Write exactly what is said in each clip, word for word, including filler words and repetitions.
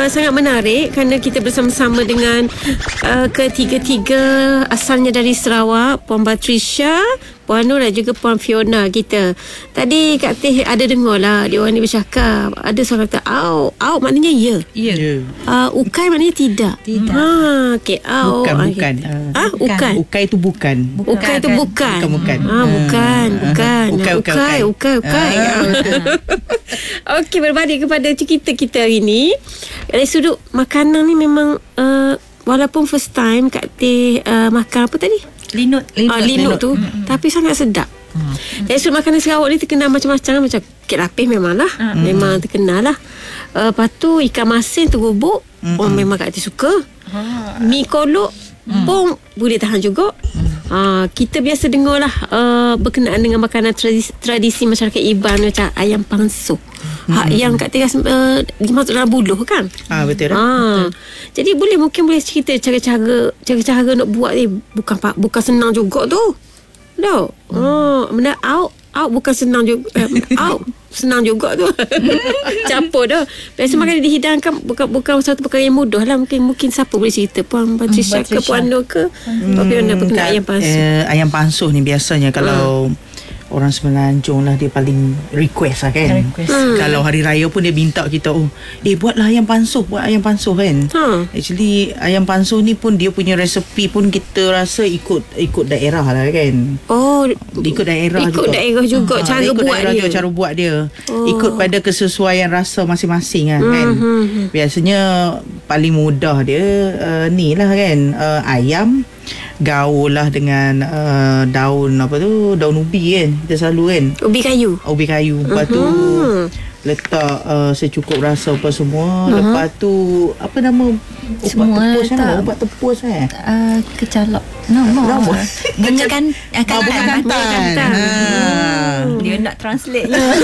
sangat menarik kerana kita bersama-sama dengan uh, ketiga-tiga asalnya dari Sarawak, Puan Patricia, Puan Nur dan juga Puan Fiona kita. Tadi Kak Teh ada dengar lah dia orang ni bercakap. Ada seorang kata au, au maknanya ya. Ya. Yeah. Uh, ukai maknanya tidak. Tidak. Ha, okey, au. Bukan, Okay. bukan. Uh, ah, ukai. Ukai itu bukan. Bukan. Ukai itu bukan. Bukan, bukan. Ah, bukan, bukan. Ukai, ukai, ukai, ukai, ukai. Okey, berbalik kepada cerita kita hari ni. Dari sudut makanan ni memang uh, walaupun first time Kak Teh uh, makan apa tadi? Linut. Linut, ah, linut, linut tu mm-hmm. tapi sangat sedap. Hmm. Dari sudut makanan Sarawak ni terkenal macam-macam. Macam kek lapis memang lah. Hmm. Memang terkenal lah. Uh, lepas tu ikan masin tergubuk. Hmm. Oh, memang Kak Teh suka. Hmm. Mi kolok hmm. pun boleh tahan juga. Hmm. Uh, kita biasa dengar lah uh, berkenaan dengan makanan tradisi, tradisi masyarakat Iban macam ayam pansuh. Hmm. Hak yang Kak Teh rasa uh, dimasuk dalam buluh kan? Ah betul. Ah. Betul. Jadi boleh mungkin boleh cerita cara-cara cara-cara nak buat ni bukan bukan senang juga tu. Dah. Hmm. Oh, benda out out bukan senang juga. Um, out senang juga tu. Campur dah. Biasa hmm. makan dihidangkan bukan bukan satu perkara yang mudah lah. Mungkin mungkin siapa boleh cerita, Puan Patricia hmm, ke Puan Nur ke? Hmm. Tapi anda pernah ayam pansuh. Eh, ayam pansuh ni biasanya kalau hmm. orang Semenanjung lah dia paling request lah kan. Request. Hmm. Kalau hari raya pun dia minta kita, oh, eh buatlah ayam pansuh, buat ayam pansuh kan. Hmm. Actually ayam pansuh ni pun dia punya resepi pun kita rasa ikut ikut daerah lah kan. Oh, ikut daerah ikut juga. daerah juga hmm. cara ikut buat daerah dia. Juga cara buat dia. Oh. Ikut pada kesesuaian rasa masing-masing lah, hmm. kan. Hmm. Biasanya paling mudah dia uh, ni lah kan, uh, ayam gaul lah dengan uh, daun apa tu, daun ubi kan, kita selalu kan, ubi kayu ubi kayu lepas tu uh-huh. letak uh, secukup rasa apa semua, uh-huh. lepas tu apa nama ubat semua tepus kan, tak, ubat tepus eh uh, kecalok no, no. no. bunga kan akan oh, bunga kantan, kantan. Ha. Hmm. Dia nak translate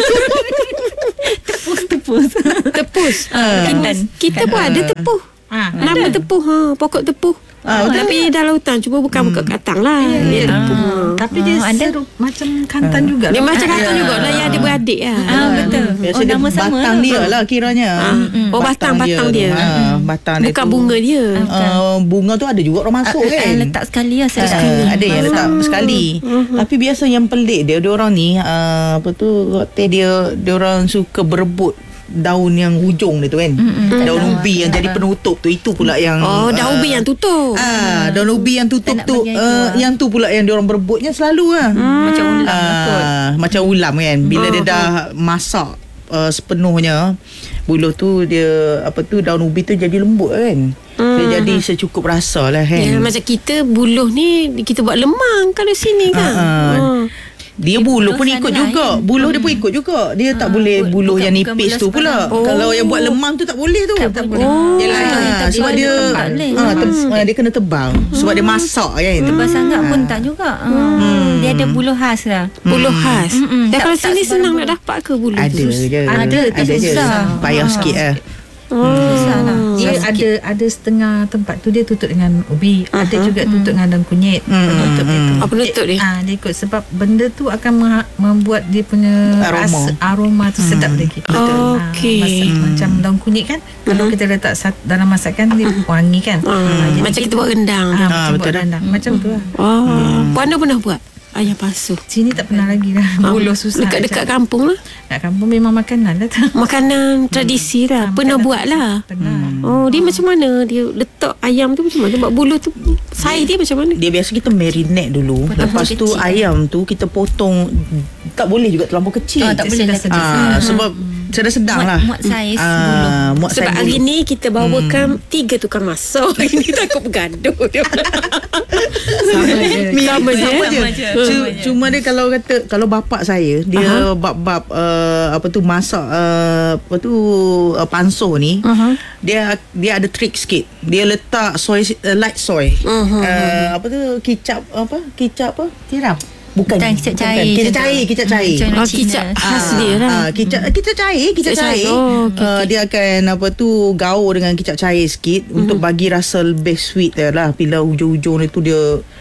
tepus tepus tepus uh. kita, kita pun ada tepuh. Ha, nama tepuh, ha, pokok tepuh. Ah, tapi dalam hutan cuba bukan hmm. buka katang lah. Ya, dia ya. tepuh. Ah. Tapi dia ah, ada serup macam kantan ah. juga. Dia lah. macam kantan ah. juga lah yang ada beradik lah. Ah, betul. Biasa oh, dia nama sama batang dia lah kiranya. Ah. Oh, batang batang dia. dia. Ah, batang dia bukan tu. bunga dia. Uh, bunga tu ada juga orang masuk ah, kan. Ah, letak sekali lah. Ah, sekali. ada yang letak uh-huh. sekali. Uh-huh. Tapi biasa yang pelik dia, dia orang ni uh, apa tu, teh dia dia orang suka berebut daun yang hujung dia tu kan. Mm-hmm. Daun ubi yang jadi penutup tu, itu pula yang oh, daun uh, ubi yang tutup. Ah, daun ubi yang tutup tu uh, yang tu pula yang dia orang berebutnya selalu lah. Hmm. Macam ulam uh, kot. Macam ulam kan. Bila uh, dia dah masak uh, sepenuhnya, buluh tu dia apa tu, daun ubi tu jadi lembut kan. Hmm. Dia jadi secukup rasa lah kan. Ya, macam kita buluh ni kita buat lemang kalau sini kan. Uh, uh. Uh. Dia buluh pun ikut juga. Buluh dia pun ikut juga. Dia tak boleh buluh yang nipis tu pula. Oh. Kalau yang buat lemang tu tak boleh tu. Tak boleh. Oh. Yalah, sebab dia ha, te- dia kena tebal. Sebab dia masak kan. Tebal sangat pun tak juga. Hmm. Dia ada buluh khas lah. Buluh khas. Hmm. Dan kalau sini senang nak dapat ke buluh ada tu? je. Ada, ada je. susah. Payah sikit lah. Oh. Susah lah. Dia Susah ada sikit. ada setengah tempat tu dia tutup dengan ubi, uh-huh. ada juga tutup hmm. dengan daun kunyit. Hmm. Penutup dia tu. Apa penutup dia? Ah, dia ikut sebab benda tu akan mem- membuat dia punya Aroma. rasa, aroma tu sedap Hmm. lagi. Okey. Ah, masak, Hmm. macam daun kunyit kan, uh-huh. kalau kita letak sat- dalam masakan dia wangi kan. Hmm. Ah, jadi macam kita buat rendang. Ah, Ah, macam betul buat dah. rendang. Macam tu lah. Oh. Hmm. Puan Nur pernah buat ayam pansuh? Sini tak pernah lagi lah. Buluh susah. Dekat-dekat kampung lah. Dekat kampung memang makanan lah tu. Makanan tradisi lah. Ah, Pernah makanan buat lah. Pernah. Oh, dia macam mana? Dia letak ayam tu macam mana? Buat buluh tu saiz dia macam mana? Dia biasa kita marinate dulu. Potong Lepas tu kecil. ayam tu kita potong, tak boleh juga terlampau kecil. Ah, tak boleh lah. Ah, sebab sedang-sedang Muat- lah. muat saiz Ah, buluh. muat Sebab saiz hari buluh. ni kita bawakan hmm. tiga tukang masak. Hari ni takut bergaduh dia. Sama je. Sama je. Sama je. Sama je. Cu- Cuma dia kalau kata, kalau bapak saya dia Aha. bab-bab uh, apa tu masak uh, apa tu uh, pansuh ni, Aha. dia dia ada trick sikit. Dia letak soy uh, light soy. Aha. Uh, apa tu kicap apa? Kicap apa? Tiram. Bukan, Bukan kicap cair Kicap macam cair, tu. kicap cair. Macam Oh, Cina. kicap khas dia lah. Ah, kicap kicap cair, kicap Kicap cair. cair. Oh, okay, Ah, okay. dia akan apa tu gaul dengan kicap cair sikit mm-hmm. untuk bagi rasa lebih sweet dia lah. Bila hujung-hujung itu dia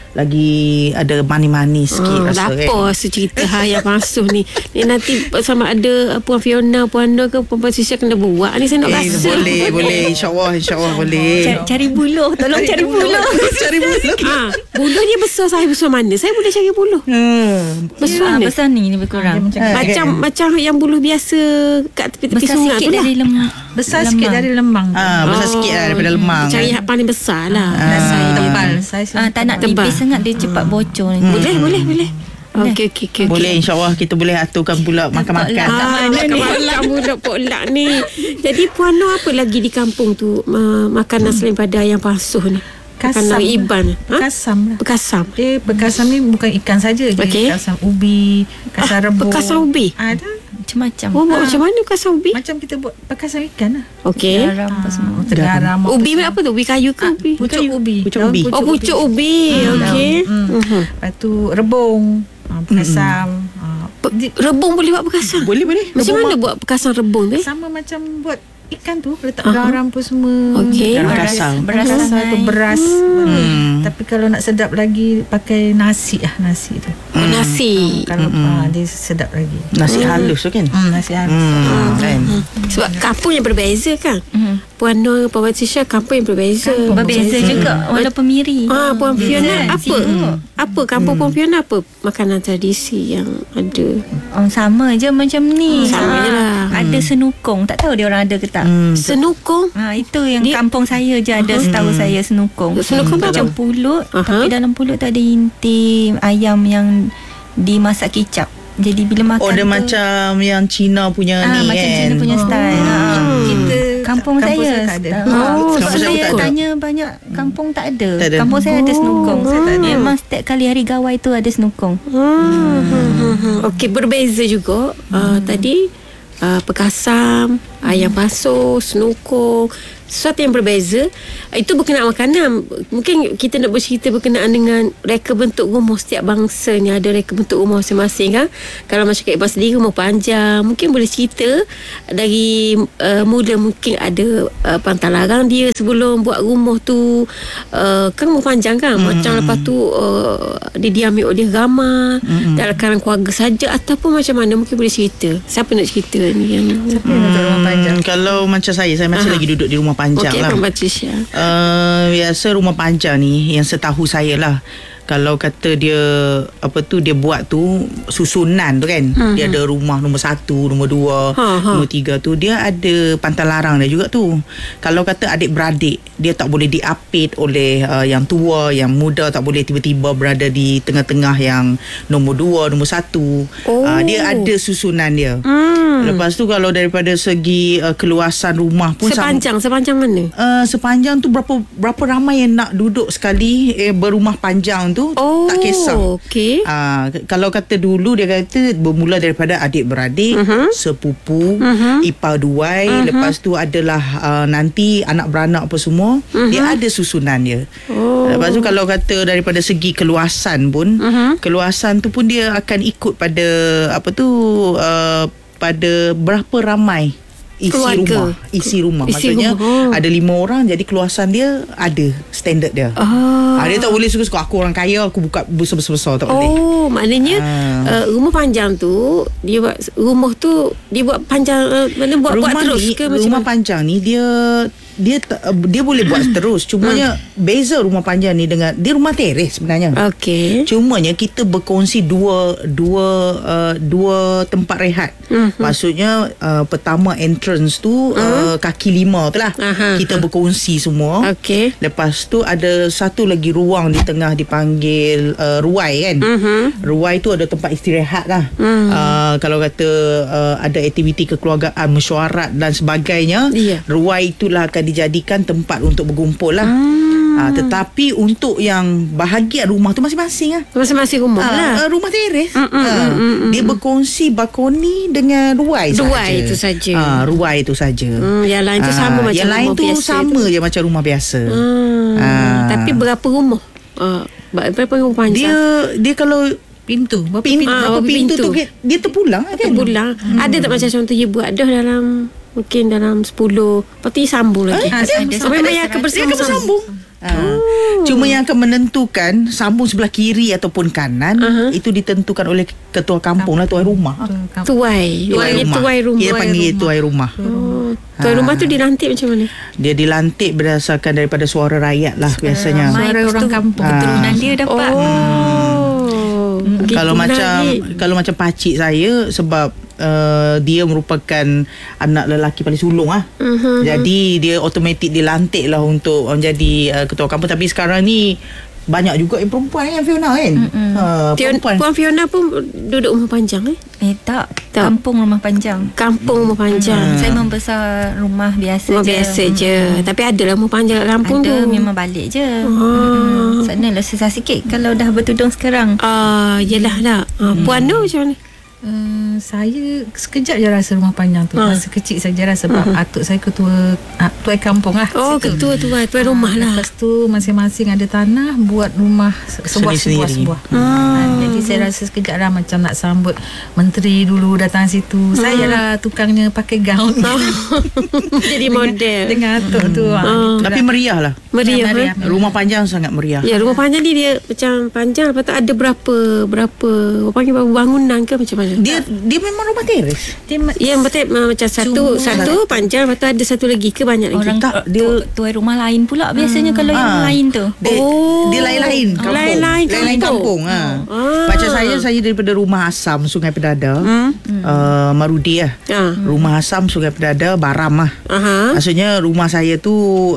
lagi ada manis-manis sikit Ah, rasa kan. apa rasa cerita ha yang basuh ni. Ni nanti sama ada Puan Fiona, Puan Nur ke Puan Patricia kena buat ni saya nak Eh, rasa. boleh, boleh. InsyaAllah, insyaAllah boleh. Cari, cari buluh. Tolong cari buluh. Cari buluh. Ah, buluh dia besar saya besar mana? Saya boleh cari buluh. Hmm. Besar Ah, mana? besar ni lebih kurang. Dia macam Ah, Macam kan? macam yang buluh biasa kat tepi-tepi Besar sungai sikit tu lah. dari lemah. besar sikit dari lemang. Ah, besar Oh, sikit lah daripada lemang. Cari yang paling besar lah. Ah. Saya Tebal. Saya Ah, tak nak Tebal. nipis sangat dia cepat bocor ni. Boleh, boleh, boleh. Okey, okey, okey. Boleh, insyaAllah kita boleh aturkan pula makan-makan. Potluck. Kat Ah, mana ni? makan budak potluck ni. Jadi Puan Nur apa lagi di kampung tu uh, makanan selain pada ayam pasuh ni? Makanan Kasam. Iban. Ha? Bekasam lah. Bekasam. Dia bekasam ni bukan ikan saja. Dia Okey. bekasam ubi, kasam Ah, rebus. bekasam ubi? Ada. Macam-macam. Oh, buat macam mana bekasam ubi? Macam kita buat bekasam ikan lah. Okey. Garam apa semua. Ah, garam. Ubi apa tu? Ubi kayu ke ubi? Pucuk ubi. Pucuk Daun ubi. Oh, pucuk ubi. Okey. Hmm. Mhm. Lepas tu rebung. Ah, bekasam. Ah, Pe- Rebung boleh buat bekasam? Boleh, boleh. Macam mana buat bekasam rebung tu? Eh? sama macam buat ikan tu. Letak garam pun semua. Okey. Garam Beras. Beras Beras sangai. tu beras. Hmm. Tapi kalau nak sedap lagi pakai nasi lah nasi tu. Oh, nasi. Kalau ah, dia sedap lagi. Nasi halus tu kan? Hmm, nasi halus. Hmm, kan? Sebab kampung yang berbeza kan. Puan Nur, Puan Patricia kampung yang berbeza. Berbeza juga walaupun miri. Ah, Puan Fiona Kan? apa? Apa kampung Puan Fiona apa makanan tradisi yang ada? Oh, sama je macam ni. Sama je lah. Ada senukong. Tak tahu dia orang ada ke tak. Hmm. Senukong. Ha, itu yang Dia- kampung saya je ada setahu saya senukong. Senukong tu macam apa? pulut, Aha. tapi dalam pulut tu ada inti ayam yang dimasak kicap. Jadi bila makan Oh, dia tu, macam yang Cina punya ah, ni macam kan? Cina punya style. Ha. Kita Kampung, kampung saya, saya tak ada. Ha. Oh, Sebab kampung saya saya tak ada. tanya banyak kampung tak ada. Tak ada. Kampung saya ada senukong. Saya tak ada. Memang setiap kali hari gawai tu ada senukong. Hmm. hmm, hmm. Okey, berbeza juga. Uh, tadi uh, pekasam, ayam basuh, senukong, sesuatu yang berbeza. Itu berkenaan makanan. Mungkin kita nak bercerita berkenaan dengan reka bentuk rumah setiap bangsa ni. Ada reka bentuk rumah masing-masing kan. Kalau masyarakat Iban sendiri rumah panjang, mungkin boleh cerita dari uh, mula mungkin ada uh, pantalaran dia sebelum buat rumah tu. Uh, kan rumah panjang kan. Mm-hmm. Macam lepas tu uh, didiami oleh ramai mm-hmm. dalam kalangan keluarga saja ataupun macam mana, mungkin boleh cerita. Siapa nak cerita ni yang Siapa yang nak rumah panjang? Hmm, kalau macam saya, saya masih Aha. lagi duduk di rumah panjang okey, lah. Puan Patricia. Uh, biasa rumah panjang ni yang setahu saya lah, kalau kata dia apa tu dia buat tu susunan tu kan, hmm. dia ada rumah nombor satu, nombor dua, Ha, ha. nombor tiga tu dia ada pantal larang dia juga tu. Kalau kata adik-beradik dia tak boleh diapit oleh uh, yang tua, yang muda tak boleh tiba-tiba berada di tengah-tengah yang nombor dua, nombor satu. Oh. Uh, dia ada susunan dia. Hmm. Lepas tu kalau daripada segi uh, keluasan rumah pun sama- Sepanjang Sepanjang mana? Uh, sepanjang tu berapa berapa ramai yang nak duduk sekali eh, berumah panjang tu Oh, tak kisah. okey. Uh, kalau kata dulu dia kata bermula daripada adik-beradik, uh-huh. sepupu, uh-huh. ipar duai, uh-huh. lepas tu adalah uh, nanti anak beranak apa semua, uh-huh. dia ada susunan dia. Oh. Lepas tu kalau kata daripada segi keluasan pun, uh-huh. keluasan tu pun dia akan ikut pada apa tu uh, pada berapa ramai isi Keluarga. rumah, isi rumah. Isi Maksudnya rumah. Oh. ada lima orang, jadi keluasan dia ada standard dia. Ah. Ah, dia tak boleh suka-suka aku orang kaya aku buka besar-besar tak boleh. Oh, maknanya Ah. uh, rumah panjang tu dia buat rumah tu dia buat panjang uh, mana buat buat Rumah terus ni, ke macam rumah mana? panjang ni dia dia ta- dia boleh buat terus. Cumanya beza rumah panjang ni dengan dia rumah teres sebenarnya. Okey. Cumanya kita berkongsi dua dua uh, dua tempat rehat. Mhm. Maksudnya uh, pertama entrance tu uh, kaki lima tu lah. Aha. Kita berkongsi semua. Okey. Lepas tu ada satu lagi ruang di tengah dipanggil uh, ruai kan. Mhm. Ruai tu ada tempat istirahat lah. Mhm. Uh, kalau kata uh, ada aktiviti kekeluargaan, mesyuarat dan sebagainya, Ya. ruai itulah akan dijadikan tempat untuk berkumpul lah. Hmm. Uh, tetapi untuk yang bahagian rumah tu masing-masing lah. Masing-masing rumah Ah, lah. uh, rumah teres. Mm, mm, Ah, mm, mm, dia berkongsi balkoni dengan ruai saja. Ruai itu saja. Ah, ruai itu saja. Hmm, yang lain tu Ah, sama macam yang lain rumah tu biasa sama je macam rumah biasa. Hmm. Ah. Tapi berapa rumah? Uh, berapa rumah panjang? Dia dia kalau Pintu. Berapa pintu, pintu? Ah, berapa berapa pintu, pintu? tu dia terpulang kan? Terpulang. Hmm. Ada tak macam contoh you buat dah dalam mungkin dalam sepuluh, lepas tu you sambung lagi. Ah, ada. Oh, memang yang akan Dia akan bersambung-sambung. bersambung. Ha. Cuma yang akan menentukan sambung sebelah kiri ataupun kanan, Uh-huh. itu ditentukan oleh ketua kampung lah, tuai rumah. Tuai. Tuai Dia rumah. tuai rumah. Dia panggil tuai rumah. Oh, tuai rumah tu dilantik macam mana? Dia dilantik berdasarkan daripada suara rakyat lah biasanya. ramai. Suara Lepas orang tu kampung. Keturunan dia dapat. Oh. Gitu Kalau macam lagi. kalau macam pakcik saya, sebab uh, dia merupakan anak lelaki paling sulung ah. Mhm. Jadi dia automatik dilantik lah untuk menjadi uh, ketua kampung. Tapi sekarang ni banyak juga yang perempuan kan, Fiona kan. Uh, Fiona, perempuan. Puan Fiona pun duduk rumah panjang eh? Eh tak, Tak. kampung rumah panjang. Kampung rumah panjang. Saya membesar rumah biasa Rumah je. biasa je. Tapi adalah rumah panjang kat kampung Ada, tu. memang balik je. Ah. Hmm. Sanalah susah sikit kalau dah bertudung sekarang. Ah, yelah lah. Ah, Puan tu macam mana? Uh, saya sekejap je rasa rumah panjang tu. Ha. Masa kecil saja rasa sebab Hmm. atuk saya ketua uh, tuai kampung lah. Oh, situ. ketua tuai, tuai rumah lah. Lepas tu masing-masing ada tanah buat rumah se- sebuah sebuah Sendiri-sendiri. sebuah. Hmm. Jadi saya rasa sekejap lah macam nak sambut menteri dulu datang situ. Saya lah tukangnya pakai gaun. Jadi model. Dengan atuk tu. Hmm. Tapi meriah lah. Meriah, Meriah, eh? meriah. Rumah panjang sangat meriah. Ya, rumah panjang ni dia macam panjang. Lepas tu ada berapa, berapa, orang panggil berapa bangunan ke macam mana? Dia dia memang rumah teres. Dia ma- Ya, betul uh, macam satu Cuma- satu panjang, lepas tu ada satu lagi ke banyak lagi? Orang tak, dia dia- tuai rumah lain pula biasanya kalau yang Ah. lain tu. Dia, Oh. dia lain-lain kampung. Lain-lain Lain-lain kampung. kampung. Ha. Ah. Macam saya, saya daripada Rumah Asam, Sungai Pedada. Hmm. Uh, Marudi lah. Ah. Rumah Asam, Sungai Pedada, Baram lah. Aha. Maksudnya rumah saya tu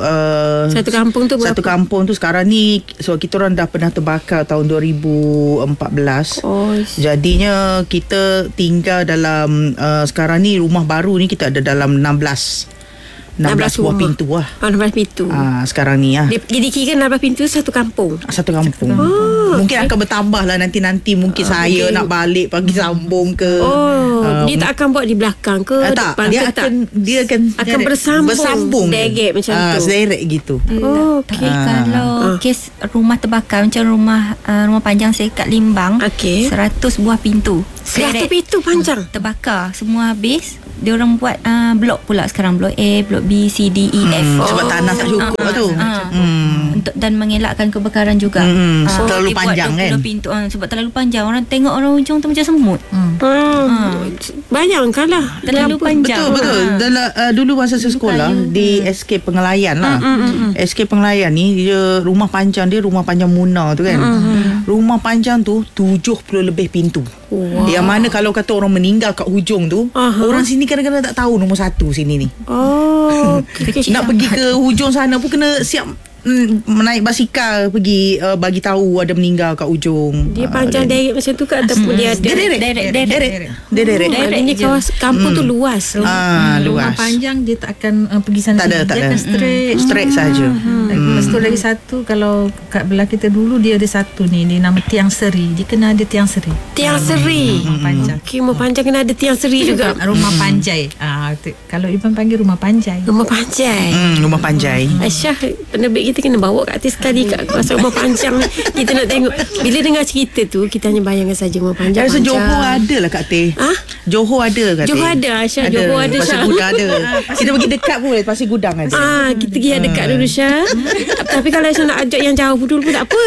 uh, Satu kampung tu berapa? Satu kampung tu sekarang ni, so kita orang dah pernah terbakar tahun dua ribu empat belas. Oh. Jadinya kita tinggal dalam uh, sekarang ni rumah baru ni kita ada dalam enam belas enam belas buah rumah. pintu lah. Oh, enam belas pintu. Ah, sekarang ni lah. Dia, jadi kira enam belas pintu satu kampung. Satu kampung. Ah, mungkin akan bertambah lah nanti-nanti. Mungkin Ah, saya mungkin. nak balik pagi sambung ke. Oh, Ah, dia tak akan buat di belakang ke Ah, tak, depan dia ke akan tak? dia akan Akan bersambung. bersambung. Derek macam Ah, tu. Sederek gitu. Oh, Tapi okey. kalau Ah. kes rumah terbakar macam rumah uh, rumah panjang saya kat Limbang, Okey. seratus buah pintu. Seratus Direct pintu panjang. terbakar semua habis. Dia orang buat uh, blok pula sekarang, blok A, blok B, C, D, E, F. Hmm, sebab tanah tak cukup Ah, tu. ah. Hmm. Untuk dan mengelakkan kebakaran juga. Hmm, Ah, terlalu dia buat panjang dua puluh kan? pintu ah, sebab terlalu panjang, orang tengok orang hujung tu macam semut. Hmm. Hmm. Bayangkan lah. Terlalu panjang. Betul betul. Ah. Dalam uh, dulu masa saya sekolah Kayu. di S K Pengelayan lah. S K Pengelayan ni dia rumah panjang dia rumah panjang Muna tu kan. Rumah panjang tu tujuh puluh lebih pintu. Wow. Yang mana kalau kata orang meninggal kat hujung tu, Aha. orang sini kadang-kadang tak tahu nombor satu sini ni. Oh, kecil. Nak pergi ke hujung sana pun kena siap mm, menaik basikal pergi uh, bagi tahu ada meninggal kat hujung. Dia Ah, panjang dan- derek macam tu ke ataupun dia ada? Dia derek. Derek, Derek. derek. Dia derek. Oh, maknanya kawasan kampung tu luas. Ah, Rumah luas. panjang dia tak akan uh, pergi sana. Tak ada, sini. tak dia ada. akan straight. Straight saja. Lepas tu lagi satu, kalau kat belah kita dulu dia ada satu ni, dia nama Tiang Seri. Dia kena ada Tiang Seri. Tiang seri. Rumah panjang. Okey, rumah panjang kena ada tiang seri juga. Rumah Panjai. Ah, tu, kalau Iban panggil rumah Panjai. Rumah panjang. Hmm, rumah panjai. Aisyah, penerbit kita kena bawa kat atas sekali kat kawasan rumah panjang ni. Kita nak tengok. Bila dengar cerita tu, kita hanya bayangkan saja rumah panjang. Rasa panjang. Johor ada lah Kak Teh. Ha? Johor ada Kak Teh. Johor ada, Aisyah. Johor ada, Pasir Syah. Gudang ada. Kita pergi dekat pun Pasir Gudang ada. Ah, kita pergi yang dekat dulu Syah. Tapi kalau Aisyah nak ajak yang jauh dulu pun tak apa.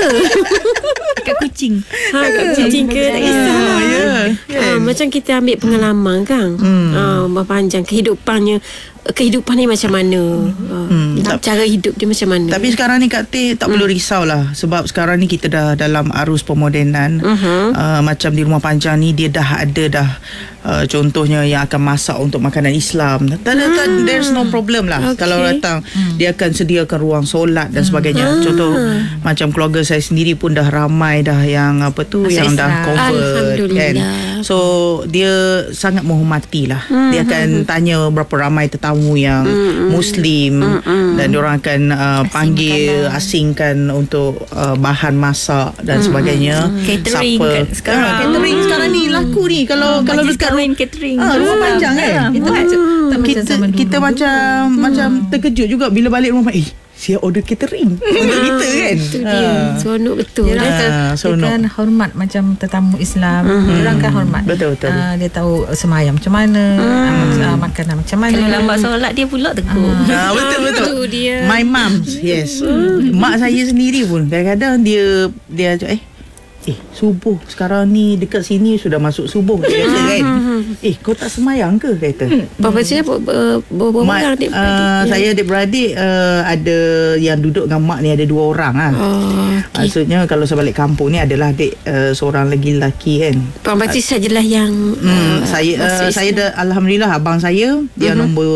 Dekat Kuching. Ha, kat Kuching ke tak kisah. ya. Ah, macam kita ambil pengalaman kan. Hmm. Ah, rumah panjang kehidupannya kehidupan ni macam mana? Hmm. Cara hidup dia macam mana? Tapi sekarang ni Kak Teh tak perlu risau lah. Sebab sekarang ni kita dah dalam arus pemodenan. Uh-huh. Uh, macam di rumah panjang ni dia dah ada dah uh, contohnya yang akan masak untuk makanan Islam. Tak ada, tak, there's no problem lah. Okay. Kalau datang dia akan sediakan ruang solat dan sebagainya. Contoh macam keluarga saya sendiri pun dah ramai dah yang apa tu Masuk yang dah Islam. convert Alhamdulillah. kan. So dia sangat menghormati lah. Dia akan tanya berapa ramai tetamu yang Muslim dan diorang akan uh, panggil asingkan untuk uh, bahan masak dan sebagainya. Catering Siapa- kan sekarang. Ah, catering sekarang ni laku ni kalau kalau Majlis dekat kahwin catering. Ah, rumah panjang kan. Kita macam tak macam Kita zaman dulu. kita macam macam terkejut juga bila balik rumah. Eh, siap order catering untuk kita kan. Itu dia. Seronok betul. Dia, Ah, kan, dia seronok. kan hormat macam tetamu Islam. Mm-hmm. Dia orang kan hormat. Betul, betul. Uh, dia tahu semayang macam mana, mm. uh, makanan macam mana. Kalau lambat solat dia pula tegur. Ah, betul betul. Itu dia. My mum, yes. Mak saya sendiri pun kadang-kadang dia dia eh Eh subuh sekarang ni dekat sini sudah masuk subuh, dia kata kan. Eh kau tak semayang ke, kata. Bapa saya berapa Mak, orang adik uh, saya adik-beradik uh, ada yang duduk dengan mak ni ada dua orang lah. Oh, okay. Maksudnya kalau saya balik kampung ni adalah adik uh, seorang lagi lelaki kan. Berarti sajalah yang Hmm, uh, saya uh, masuk saya Islam. dah alhamdulillah abang saya dia uh-huh. nombor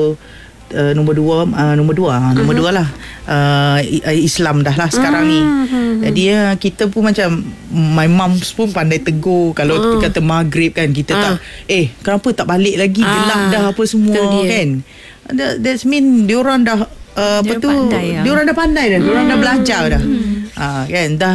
uh, nombor dua uh, nombor dua uh-huh. nombor dua lah uh, Islam dah lah sekarang uh-huh. ni. Jadi uh, kita pun macam my mum pun pandai tegur kalau uh. kata maghrib kan kita uh. tak eh kenapa tak balik lagi, gelap uh. dah apa semua kan. That, that's mean diorang dah uh, apa tu pandai, diorang dah pandai dah, diorang dah belajar dah. Uh, kan dah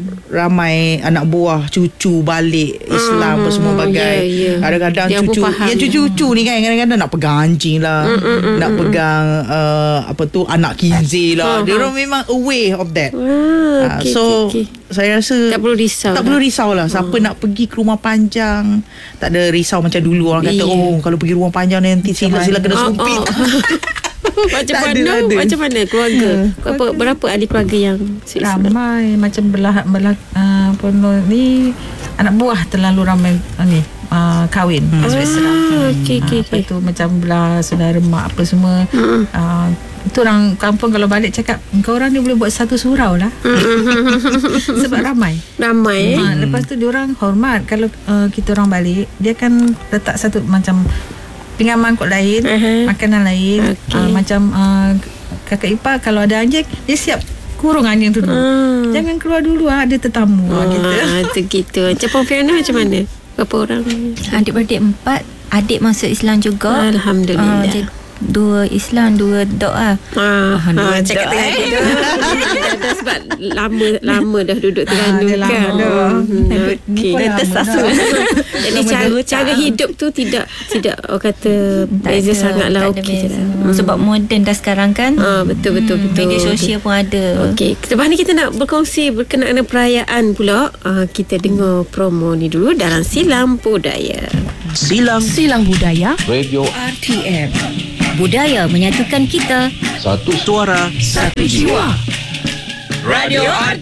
ramai anak buah cucu balik Islam apa semua bagai. yeah, yeah. Kadang-kadang Dia cucu pun faham. ya cucu-cucu ni kan kadang-kadang nak pegang anjing lah, mm, mm, mm, nak pegang uh, apa tu anak kinzi lah. Dia orang memang aware of that. Ah, okay, uh, so okay, okay. saya rasa Tak perlu risau Tak dah. perlu risau lah. Siapa nak pergi ke rumah panjang, tak ada risau macam dulu orang kata Iya. oh kalau pergi rumah panjang nanti sila-sila kena Oh, sumpit. oh. Macam Tak ada, mana tak ada. Macam mana keluarga berapa, berapa ahli keluarga yang Islam? Ramai macam belah belah uh, penuh ni anak buah terlalu ramai uh, ni uh, kahwin masuk Islam. Ah, okey, okey, Apa okey. tu macam belah saudara mak apa semua. Uh, itu orang kampung kalau balik cakap kau orang ni boleh buat satu surau lah. Sebab ramai. Ramai eh? Ha, lepas tu diorang hormat kalau uh, kita orang balik dia akan letak satu macam pinggan mangkuk lain, Aha. makanan lain. Okey. Uh, macam uh, kakak ipar kalau ada anjing dia siap kurung anjing tu dulu. Hmm. Jangan keluar dulu ah, ada tetamu ah, gitu. Ah, tu gitu. Macam Puan Fiona macam mana? Berapa orang? Adik-beradik empat. Adik masuk Islam juga. Alhamdulillah. Ah, jadi dua Islam, dua dok lah. Ah, Ah, ah, dua cakap dok, tengah eh. duduk. Dah- dah sebab lama lama dah duduk Terengganu dah lama kan. dah. Hmm, okey. Dah tersasul. Jadi cara, cara hidup tu tidak tidak orang kata Tak beza ada, sangat lah, tak ada okey je beza. lah. Hmm. Sebab moden dah sekarang kan. Ah, betul betul betul. Media sosial pun ada. Okey, lepas ni kita nak berkongsi berkenaan dengan perayaan pula. Ah, kita dengar promo ni dulu dalam Silam Budaya. Silang Silang Budaya Radio R T M. Budaya menyatukan kita. Satu Suara Satu jiwa. Radio R T